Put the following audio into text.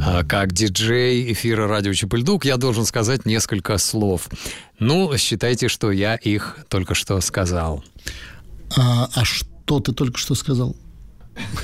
Как диджей эфира «Радио Чапыльдук» я должен сказать несколько слов. Ну, считайте, что я их только что сказал. А что ты только что сказал?